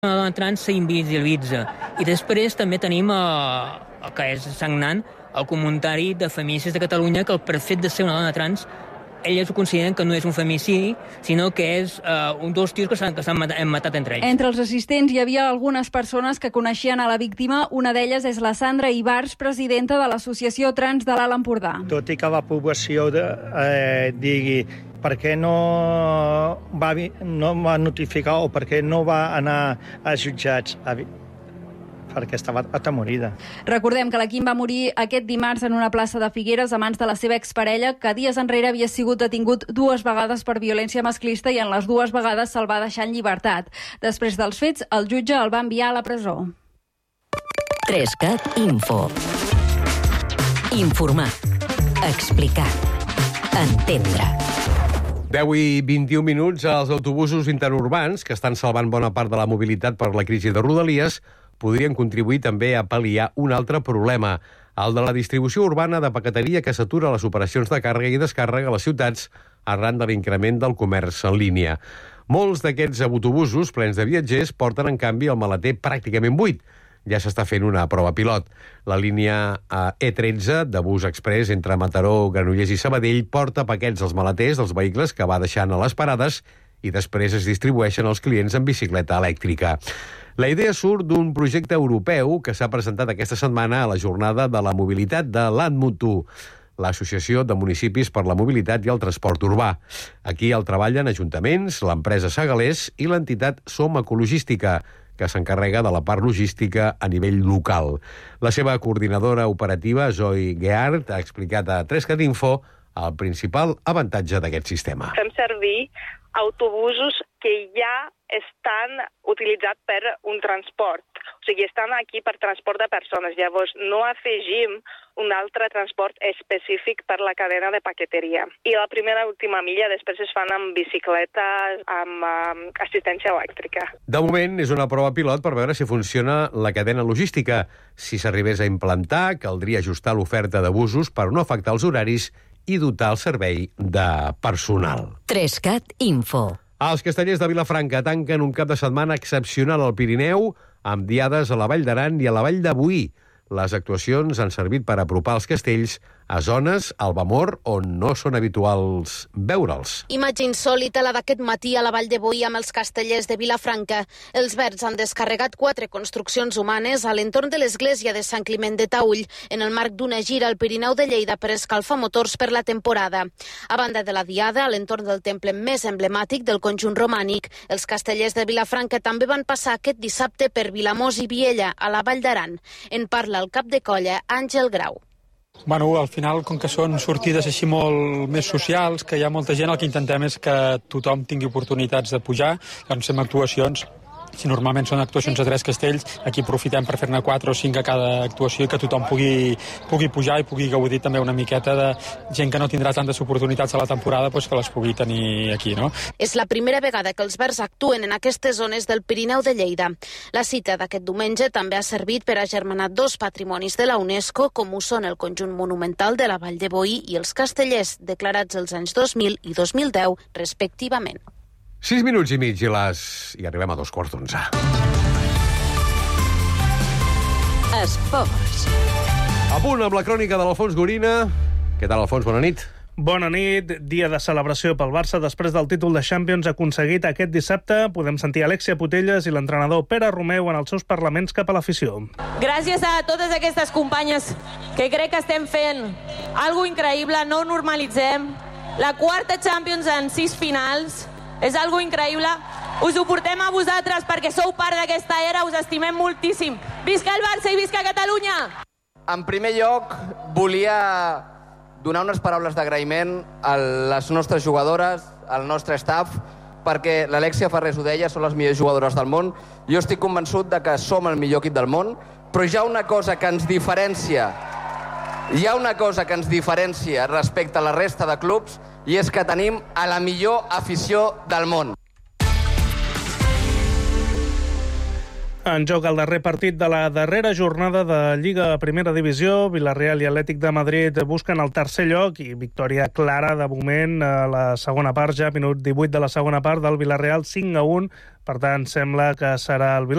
una dona trans s'invisibilitza. I després també tenim, el que és sagnant, el comentari de feministes de Catalunya que per fet de ser una dona trans elles ho consideren que no és un femicidi, sinó que és dos tios que s'han matat entre ells. Entre els assistents hi havia algunes persones que coneixien a la víctima. Una d'elles és la Sandra Ibars, presidenta de l'Associació Trans de l'Alt Empordà. Tot i que la població digui per què no va notificar o per què no va anar a jutjats, perquè estava atemorida. Recordem que la Kim va morir aquest dimarts en una plaça de Figueres a mans de la seva exparella, que dies enrere havia sigut detingut 2 vegades per violència masclista i en les 2 vegades se'l va deixar en llibertat. Després dels fets, el jutge el va enviar a la presó. 3CAT Info. Informar. Explicar. Entendre. 10 i 21 minuts. Els autobusos interurbans, que estan salvant bona part de la mobilitat per la crisi de Rodalies, podrien contribuir també a pal·liar un altre problema, el de la distribució urbana de paqueteria que s'atura les operacions de càrrega i descàrrega a les ciutats arran de l'increment del comerç en línia. Molts d'aquests autobusos plens de viatgers porten, en canvi, el maleter pràcticament buit. Ja s'està fent una prova pilot. La línia E13 de bus express entre Mataró, Granollers i Sabadell porta paquets als maleters dels vehicles que va deixant a les parades i després es distribueixen als clients en bicicleta elèctrica. La idea surt d'un projecte europeu que s'ha presentat aquesta setmana a la jornada de la mobilitat de l'Admutu, l'Associació de Municipis per la Mobilitat i el Transport Urbà. Aquí el treballen ajuntaments, l'empresa Segalers i l'entitat Som Ecologística, que s'encarrega de la part logística a nivell local. La seva coordinadora operativa, Zoe Geart, ha explicat a 3CAT Info el principal avantatge d'aquest sistema. Fem servir autobusos que ja estan utilitzats per un transport. O sigui, estan aquí per transport de persones. Llavors, no afegim un altre transport específic per la cadena de paqueteria. I la primera i última milla després es fan amb bicicletes, amb assistència elèctrica. De moment és una prova pilot per veure si funciona la cadena logística. Si s'arribés a implantar, caldria ajustar l'oferta de busos per no afectar els horaris i dotar el servei de personal. 3CAT Info. Els castellers de Vilafranca tanquen un cap de setmana excepcional al Pirineu amb diades a la Vall d'Aran i a la Vall de Boí. Les actuacions han servit per apropar els castells a zones al Vamor on no són habituals veure'ls. Imatge insòlita la d'aquest matí a la Vall de Boí amb els castellers de Vilafranca. Els verds han descarregat 4 construccions humanes a l'entorn de l'església de Sant Climent de Taüll en el marc d'una gira al Pirineu de Lleida per escalfar motors per la temporada. A banda de la diada, a l'entorn del temple més emblemàtic del conjunt romànic, els castellers de Vilafranca també van passar aquest dissabte per Vilamós i Viella, a la Vall d'Aran. En parla el cap de colla, Àngel Grau. Bueno, al final, com que són sortides així molt més socials, que hi ha molta gent, el que intentem és que tothom tingui oportunitats de pujar. Doncs fem actuacions. Si normalment són actuacions a 3 castells, aquí aprofitem per fer-ne 4 o 5 a cada actuació i que tothom pugui pujar i pugui gaudir també una miqueta de gent que no tindrà tantes oportunitats a la temporada, doncs que les pugui tenir aquí, no? És la primera vegada que els verds actuen en aquestes zones del Pirineu de Lleida. La cita d'aquest diumenge també ha servit per agermanar 2 patrimonis de la UNESCO, com ho són el conjunt monumental de la Vall de Boí i els castellers, declarats els anys 2000 i 2010, respectivament. 6 minuts i mig i arribem a 11:15. Esports. A punt amb la crònica de l'Alfons Gorina. Què tal, Alfons? Bona nit. Bona nit. Dia de celebració pel Barça després del títol de Champions aconseguit aquest dissabte. Podem sentir Alexia Putellas i l'entrenador Pere Romeu en els seus parlaments cap a l'afició. Gràcies a totes aquestes companyes que crec que estem fent algo increïble. No normalitzem. La 4ª Champions en 6 finals. És algo increïble. Us ho portem a vosaltres perquè sou part d'aquesta era, us estimem moltíssim. Visca el Barça i visca Catalunya! En primer lloc, volia donar unes paraules d'agraïment a les nostres jugadores, al nostre staff, perquè l'Alexia Ferrés ho deia, són les millors jugadores del món. Jo estic convençut de que som el millor equip del món, però hi ha una cosa que ens diferencia respecte a la resta de clubs, i és que tenim a la millor afició del món. En joc el darrer partit de la darrera jornada de Lliga Primera Divisió. Villarreal i Atlètic de Madrid busquen el tercer lloc i victòria clara de moment a la segona part, ja minut 18 de la segona part del Villarreal, 5-1. Per tant, sembla que serà el Villarreal